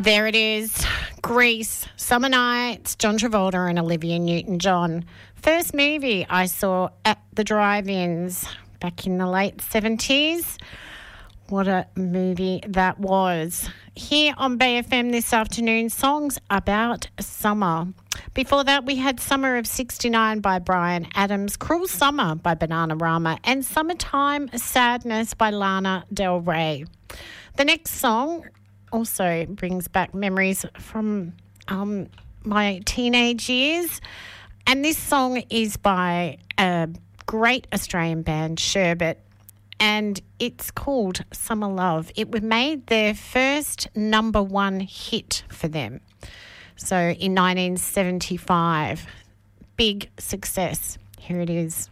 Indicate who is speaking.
Speaker 1: There it is, Grease, Summer Nights, John Travolta and Olivia Newton-John. First movie I saw at the drive-ins back in the late 70s. What a movie that was. Here on BFM this afternoon, songs about summer. Before that, we had Summer of 69 by Bryan Adams, Cruel Summer by Bananarama, and Summertime Sadness by Lana Del Rey. The next song also brings back memories from my teenage years. And this song is by a great Australian band, Sherbet, and it's called Summer Love. It was made their first number one hit for them. So in 1975, big success. Here it is.